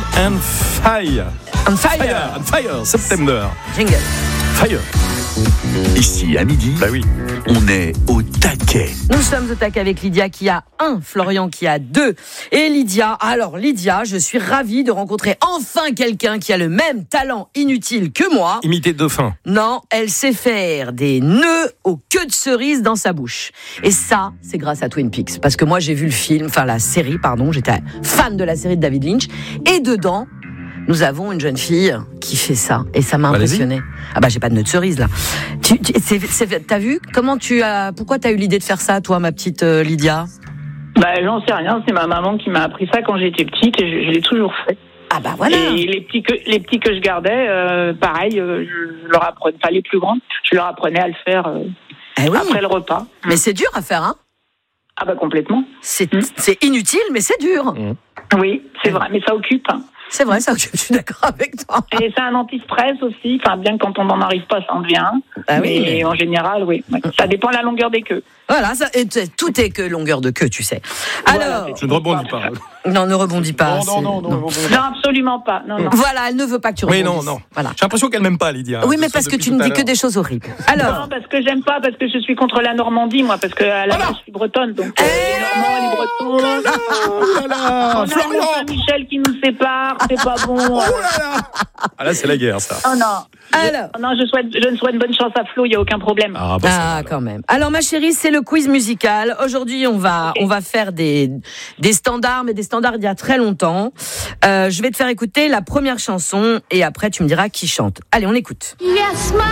and Fire. On fire. On Fire, September. Jingle. Fire. Ici, à midi, Bah oui. on est au taquet. Nous sommes au taquet avec Lydia qui a 1, Florian qui a 2. Et Lydia, je suis ravie de rencontrer enfin quelqu'un qui a le même talent inutile que moi. Imiter dauphin. Non, elle sait faire des nœuds aux queues de cerise dans sa bouche. Et ça, c'est grâce à Twin Peaks. Parce que moi, j'ai vu la série, j'étais fan de la série de David Lynch. Et dedans, nous avons une jeune fille qui fait ça. Et ça m'a impressionné. Ah bah, j'ai pas de nœud de cerise, là. T'as vu pourquoi t'as eu l'idée de faire ça, toi, ma petite Lydia? Bah, j'en sais rien, c'est ma maman qui m'a appris ça quand j'étais petite et je l'ai toujours fait. Ah bah voilà. Et les petits que je gardais, pareil, je leur apprenais, les plus grandes, je leur apprenais à le faire après le repas. Mais c'est dur à faire, hein? Ah bah complètement. C'est inutile, mais c'est dur. Oui, c'est vrai, mais ça occupe. C'est vrai, ça, je suis d'accord avec toi. Et c'est un anti-stress aussi, bien que quand on n'en arrive pas, ça en devient un. Ah oui, mais en général, oui. Ça dépend de la longueur des queues. Voilà, tout est que longueur de queue, tu sais. Alors, Je ne rebondis pas. non, ne rebondis pas. Non. Non, absolument pas. Non. Voilà, elle ne veut pas que tu rebondisses. Oui, non. Voilà. J'ai l'impression qu'elle m'aime pas, Lydia. Oui, mais parce que tu ne dis que des choses horribles. Alors, Non, parce que j'aime pas, parce que je suis contre la Normandie, moi, parce que à la base, je suis bretonne, donc les Normands, les Bretons. On a le Saint-Michel qui nous sépare, c'est pas bon. Ah là, c'est la guerre, ça. Oh non. Alors. Non, je ne souhaite bonne chance à Flo, il n'y a aucun problème. Ah, bah, ça va, alors. quand même. Alors, ma chérie, c'est le quiz musical. Aujourd'hui, on va faire des standards, mais des standards d'il y a très longtemps. Je vais te faire écouter la première chanson et après, tu me diras qui chante. Allez, on écoute. Yes, my